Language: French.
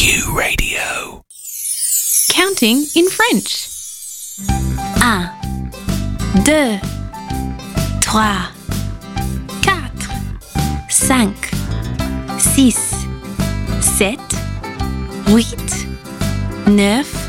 Q Radio. Counting in French. 1, 2, 3, 4, 5, 6, 7, 8, 9,